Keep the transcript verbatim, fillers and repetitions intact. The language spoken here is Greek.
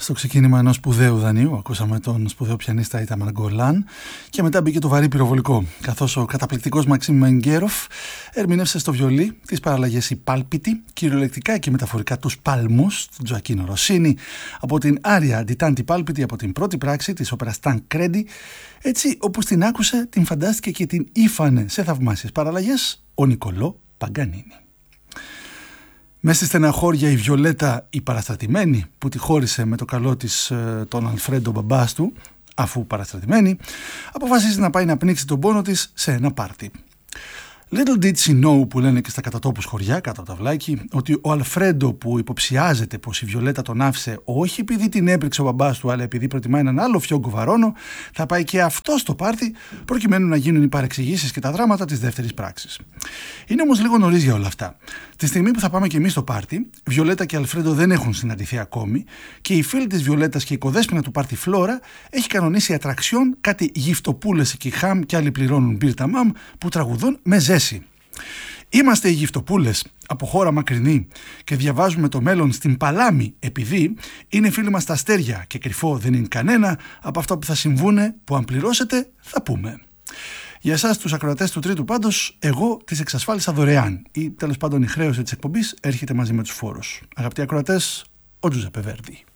Στο ξεκίνημα ενός σπουδαίου δανείου ακούσαμε τον σπουδαίο πιανίστα Ίταμαρ Γκολάν και μετά μπήκε το βαρύ πυροβολικό, καθώς ο καταπληκτικός Μαξίμ Μενγκέροφ ερμήνευσε στο βιολί τις παραλλαγές «Οι Πάλπιτοι», κυριολεκτικά και μεταφορικά τους παλμούς του Τζοακίνο Ροσίνι, από την άρια «Αντιτάντι Πάλπιτι» από την πρώτη πράξη της όπερας Τανκρέντι, έτσι όπως την άκουσε, την φαντάστηκε και την ήφανε σε θαυμάσιες παραλλαγές ο Νικολό Παγκανίνι. Μες στη στεναχώρια η Βιολέτα η παραστρατημένη, που τη χώρισε με το καλό της τον Αλφρέντο μπαμπάς του, αφού παραστρατημένη, αποφασίζει να πάει να πνίξει τον πόνο της σε ένα πάρτι. Little did she know, που λένε και στα κατατόπους χωριά κάτω από τα βλάκι, ότι ο Αλφρέντο, που υποψιάζεται πως η Βιολέτα τον άφησε όχι επειδή την έπρεξε ο μπαμπάς του, αλλά επειδή προτιμά έναν άλλο φιόγκο βαρώνο, θα πάει και αυτό στο πάρτι προκειμένου να γίνουν οι παρεξηγήσεις και τα δράματα της δεύτερης πράξης. Είναι όμως λίγο νωρίς για όλα αυτά. Τη στιγμή που θα πάμε και εμείς στο πάρτι, Βιολέτα και Αλφρέντο δεν έχουν συναντηθεί ακόμη και η φίλη της Βιολέτας και η οικοδέσποινα του πάρτι Φλόρα έχει κανονίσει ατραξιόν κάτι γυφτοπούλες εκεί χαμ και άλλοι πληρώνουν μπίρτα μαμ που τραγουδούν με ζέση. Είμαστε οι γυφτοπούλες από χώρα μακρινή και διαβάζουμε το μέλλον στην παλάμη, επειδή είναι φίλοι μας τα αστέρια και κρυφό δεν είναι κανένα από αυτά που θα συμβούνε, που αν πληρώσετε θα πούμε. Για εσάς τους ακροατές του Τρίτου πάντως, εγώ τις εξασφάλισα δωρεάν, ή τέλος πάντων η χρέωση της εκπομπής έρχεται μαζί με τους φόρους. Αγαπητοί ακροατές, ο Τζουζέπε Βέρντι.